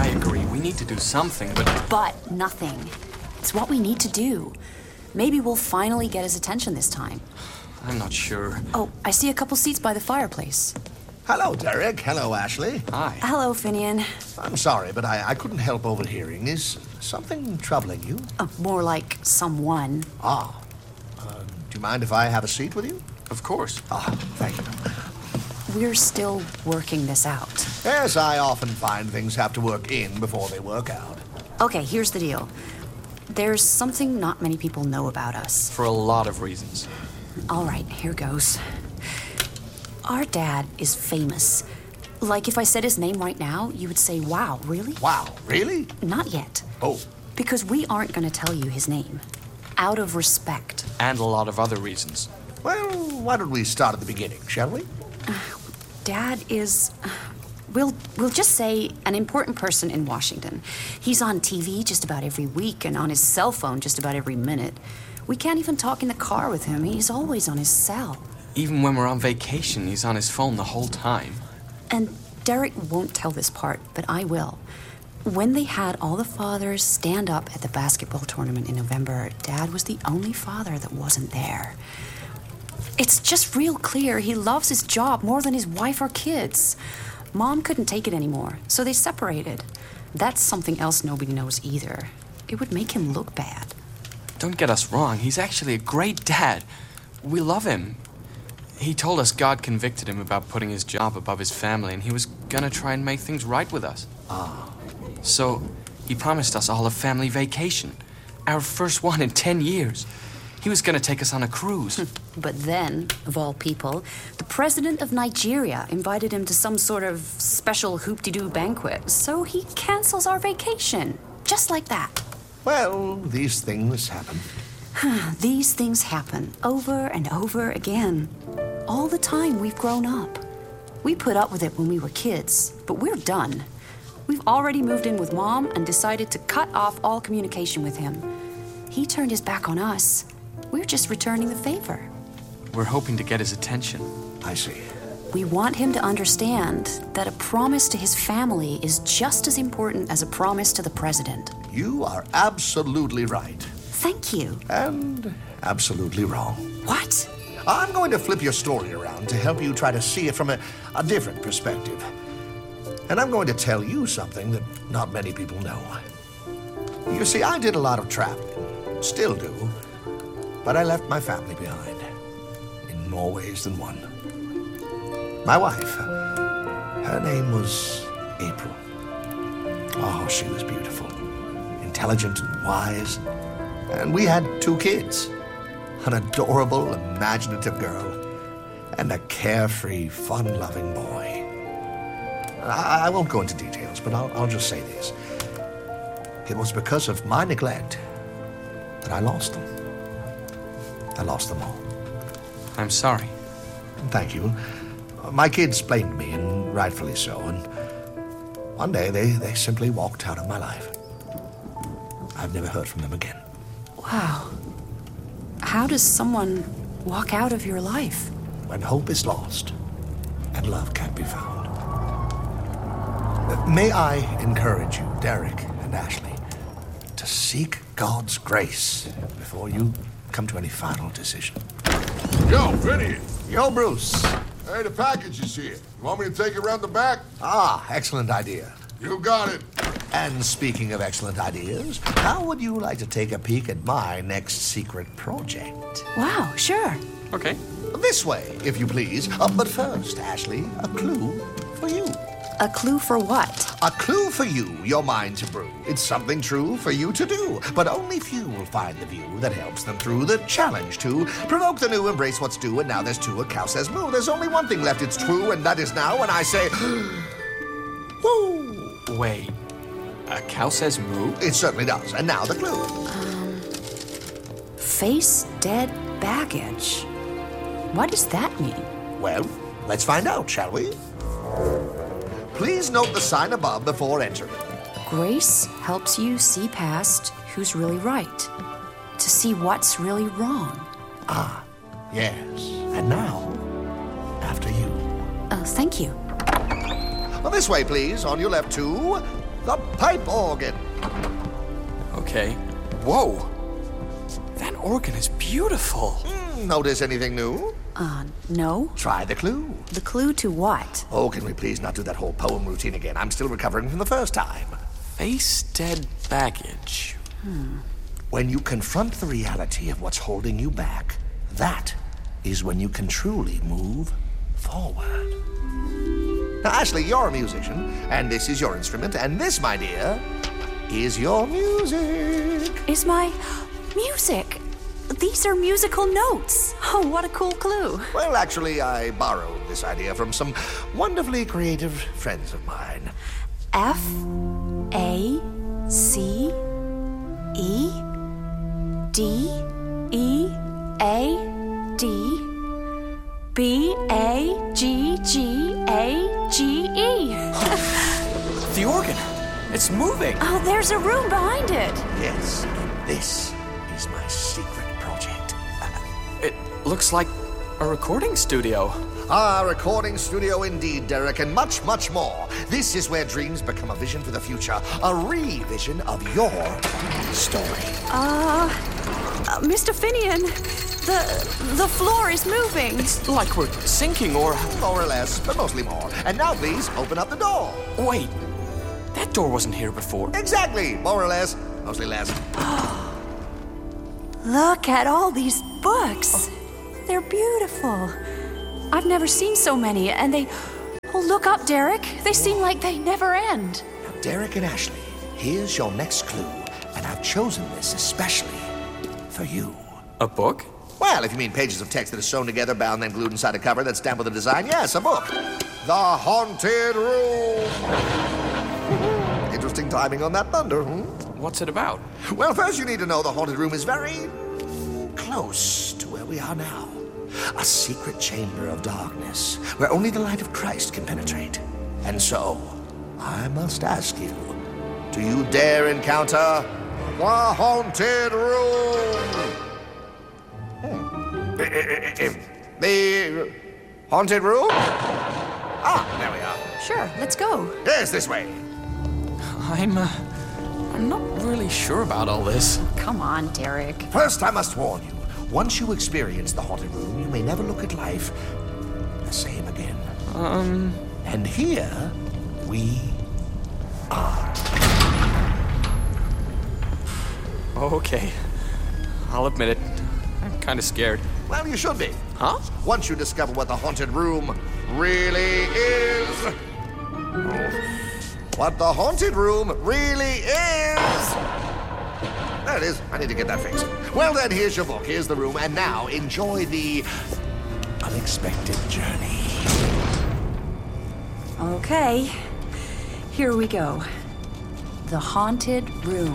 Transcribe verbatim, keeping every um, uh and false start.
I agree. We need to do something, but... But nothing. It's what we need to do. Maybe we'll finally get his attention this time. I'm not sure. Oh, I see a couple seats by the fireplace. Hello, Derek. Hello, Ashley. Hi. Hello, Finian. I'm sorry, but I, I couldn't help overhearing. Is something troubling you? Oh, more like someone. Ah. Uh, do you mind if I have a seat with you? Of course. Ah, thank you. We're still working this out. Yes, I often find things have to work in before they work out. Okay, here's the deal. There's something not many people know about us. For a lot of reasons. All right, here goes. Our dad is famous. Like, if I said his name right now, you would say, wow, really? Wow, really? Not yet. Oh. Because we aren't going to tell you his name. Out of respect. And a lot of other reasons. Well, why don't we start at the beginning, shall we? Uh, Dad is... Uh, we'll, we'll just say an important person in Washington. He's on T V just about every week and on his cell phone just about every minute. We can't even talk in the car with him. He's always on his cell. Even when we're on vacation, he's on his phone the whole time. And Derek won't tell this part, but I will. When they had all the fathers stand up at the basketball tournament in November, Dad was the only father that wasn't there. It's just real clear he loves his job more than his wife or kids. Mom couldn't take it anymore, so they separated. That's something else nobody knows either. It would make him look bad. Don't get us wrong, he's actually a great dad. We love him. He told us God convicted him about putting his job above his family, and he was gonna try and make things right with us. Ah. So, he promised us all a family vacation. Our first one in ten years. He was gonna take us on a cruise. But then, of all people, the president of Nigeria invited him to some sort of special hoop-de-doo banquet, so he cancels our vacation. Just like that. Well, these things happen. These things happen over and over again. All the time we've grown up. We put up with it when we were kids, but we're done. We've already moved in with Mom and decided to cut off all communication with him. He turned his back on us. We're just returning the favor. We're hoping to get his attention. I see. We want him to understand that a promise to his family is just as important as a promise to the president. You are absolutely right. Thank you. And absolutely wrong. What? I'm going to flip your story around to help you try to see it from a, a different perspective. And I'm going to tell you something that not many people know. You see, I did a lot of traveling. Still do. But I left my family behind. In more ways than one. My wife, her name was April. Oh, she was beautiful. Intelligent and wise. And we had two kids. An adorable, imaginative girl. And a carefree, fun-loving boy. I, I won't go into details, but I'll, I'll just say this. It was because of my neglect that I lost them. I lost them all. I'm sorry. Thank you. My kids blamed me, and rightfully so, and one day they, they simply walked out of my life. I've never heard from them again. Wow. How does someone walk out of your life? When hope is lost and love can't be found. May I encourage you, Derek and Ashley, to seek God's grace before you come to any final decision. Yo, Vinny. Yo, Bruce. Hey, the package is here. You want me to take it around the back? Ah, excellent idea. You got it. And speaking of excellent ideas, how would you like to take a peek at my next secret project? Wow, sure. Okay. This way, if you please. Uh, but first, Ashley, a clue for you. A clue for what? A clue for you, your mind to brew. It's something true for you to do, but only few will find the view that helps them through the challenge to provoke the new, embrace what's due, and now there's two, a cow says moo. There's only one thing left, it's true, and that is now, and I say, woo! Wait, a cow says moo? It certainly does, and now the clue. Um, face dead baggage. What does that mean? Well, let's find out, shall we? Please note the sign above before entering. Grace helps you see past who's really right, to see what's really wrong. Ah, yes. And now, after you. Oh, thank you. Well, this way, please. On your left, two. the pipe organ. Okay. Whoa! That organ is beautiful. Mm, notice anything new? Uh, no. Try the clue. The clue to what? Oh, can we please not do that whole poem routine again? I'm still recovering from the first time. Face dead baggage. When you confront the reality of what's holding you back, that is when you can truly move forward. Now, Ashley, you're a musician, and this is your instrument, and this, my dear, is your music. Is my music? These are musical notes. Oh, what a cool clue. Well, actually, I borrowed this idea from some wonderfully creative friends of mine. F A C E D E A D B A G G A G E. The organ! It's moving! Oh, there's a room behind it. Yes, this is my secret project. It looks like a recording studio. Ah, recording studio indeed, Derek, and much, much more. This is where dreams become a vision for the future, a re-vision of your story. Uh, uh Mister Finian, the the floor is moving. It's like we're sinking or... More or less, but mostly more. And now, please, open up the door. Wait, that door wasn't here before. Exactly, more or less, mostly less. Look at all these books. They're beautiful. I've never seen so many, and they... Oh, look up, Derek. They seem like they never end. Now, Derek and Ashley, here's your next clue, and I've chosen this especially for you. A book? Well, if you mean pages of text that are sewn together, bound, then glued inside a cover that's stamped with a design, yes, a book. The Haunted Room. Interesting timing on that thunder, hmm? What's it about? Well, first you need to know the Haunted Room is very close to where we are now. A secret chamber of darkness where only the light of Christ can penetrate. And so, I must ask you, do you dare encounter the Haunted Room? Hmm. The Haunted Room? Ah, there we are. Sure, let's go. Yes, this way. I'm, uh, I'm not really sure about all this. Come on, Derek. First, I must warn you. Once you experience the Haunted Room, you may never look at life the same again. Um... And here we are. Okay. I'll admit it. I'm kind of scared. Well, you should be. Huh? Once you discover what the Haunted Room really is. What the Haunted Room really is. There it is. I need to get that fixed. Well, then, here's your book. Here's the room. And now, enjoy the unexpected journey. Okay, here we go. The Haunted Room.